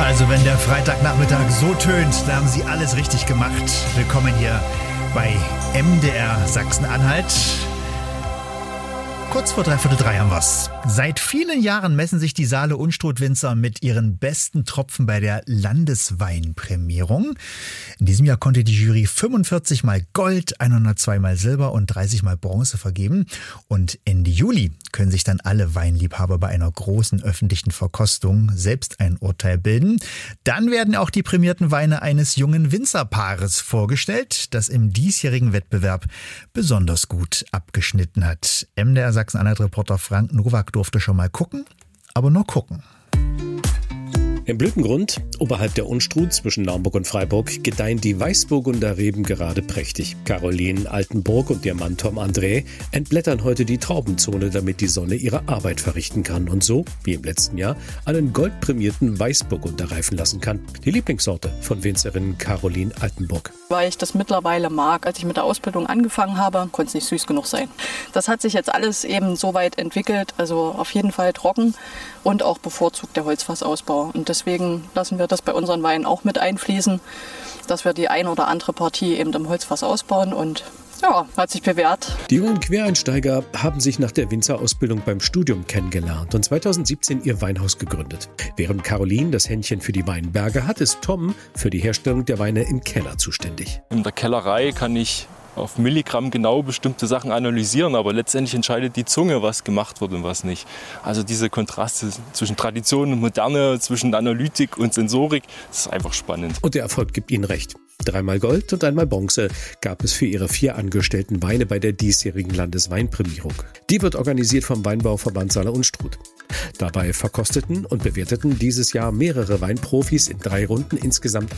Also wenn der Freitagnachmittag so tönt, dann haben Sie alles richtig gemacht. Willkommen hier bei MDR Sachsen-Anhalt. Kurz vor 2:45 haben wir's. Seit vielen Jahren messen sich die Saale-Unstrut-Winzer mit ihren besten Tropfen bei der Landesweinprämierung. In diesem Jahr konnte die Jury 45 mal Gold, 102 mal Silber und 30 mal Bronze vergeben. Und Ende Juli können sich dann alle Weinliebhaber bei einer großen öffentlichen Verkostung selbst ein Urteil bilden. Dann werden auch die prämierten Weine eines jungen Winzerpaares vorgestellt, das im diesjährigen Wettbewerb besonders gut abgeschnitten hat. MDR Sachsen-Anhalt-Reporter Frank Nowak durfte schon mal gucken, aber nur gucken. Im Blütengrund, oberhalb der Unstrut zwischen Naumburg und Freiburg, gedeihen die Weißburgunder Reben gerade prächtig. Caroline Altenburg und ihr Mann Tom André entblättern heute die Traubenzone, damit die Sonne ihre Arbeit verrichten kann und so, wie im letzten Jahr, einen goldprämierten Weißburgunder reifen lassen kann. Die Lieblingssorte von Winzerin Caroline Altenburg. Weil ich das mittlerweile mag. Als ich mit der Ausbildung angefangen habe, konnte es nicht süß genug sein. Das hat sich jetzt alles eben so weit entwickelt, also auf jeden Fall trocken und auch bevorzugt der Holzfassausbau. Und deswegen lassen wir das bei unseren Weinen auch mit einfließen, dass wir die ein oder andere Partie eben im Holzfass ausbauen und ja, hat sich bewährt. Die jungen Quereinsteiger haben sich nach der Winzerausbildung beim Studium kennengelernt und 2017 ihr Weinhaus gegründet. Während Caroline das Händchen für die Weinberge hat, ist Tom für die Herstellung der Weine im Keller zuständig. In der Kellerei kann ich auf Milligramm genau bestimmte Sachen analysieren, aber letztendlich entscheidet die Zunge, was gemacht wird und was nicht. Also diese Kontraste zwischen Tradition und Moderne, zwischen Analytik und Sensorik, das ist einfach spannend. Und der Erfolg gibt ihnen recht. 3-mal Gold und 1-mal Bronze gab es für ihre 4 angestellten Weine bei der diesjährigen Landesweinprämierung. Die wird organisiert vom Weinbauverband Saale-Unstrut. Dabei verkosteten und bewerteten dieses Jahr mehrere Weinprofis in 3 Runden insgesamt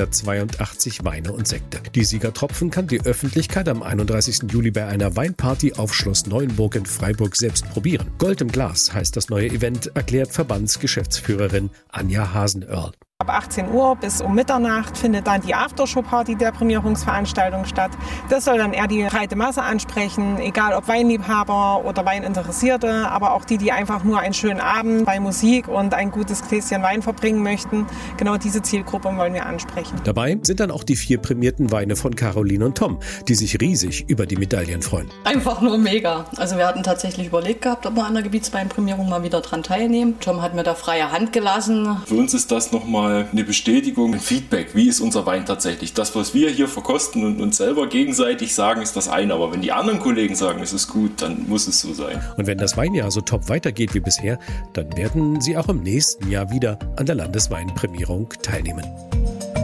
182 Weine und Sekte. Die Siegertropfen kann die Öffentlichkeit am 31. Juli bei einer Weinparty auf Schloss Neuenburg in Freiburg selbst probieren. Gold im Glas heißt das neue Event, erklärt Verbandsgeschäftsführerin Anja Hasenöhrl. Ab 18 Uhr bis um Mitternacht findet dann die Aftershow-Party der Prämierungsveranstaltung statt. Das soll dann eher die breite Masse ansprechen, egal ob Weinliebhaber oder Weininteressierte, aber auch die, die einfach nur einen schönen Abend bei Musik und ein gutes Gläschen Wein verbringen möchten. Genau diese Zielgruppe wollen wir ansprechen. Dabei sind dann auch die 4 prämierten Weine von Caroline und Tom, die sich riesig über die Medaillen freuen. Einfach nur mega. Also wir hatten tatsächlich überlegt gehabt, ob wir an der Gebietsweinprämierung mal wieder dran teilnehmen. Tom hat mir da freie Hand gelassen. Für uns ist das nochmal eine Bestätigung, ein Feedback, wie ist unser Wein tatsächlich. Das, was wir hier verkosten und uns selber gegenseitig sagen, ist das eine. Aber wenn die anderen Kollegen sagen, es ist gut, dann muss es so sein. Und wenn das Weinjahr so top weitergeht wie bisher, dann werden sie auch im nächsten Jahr wieder an der Landesweinprämierung teilnehmen.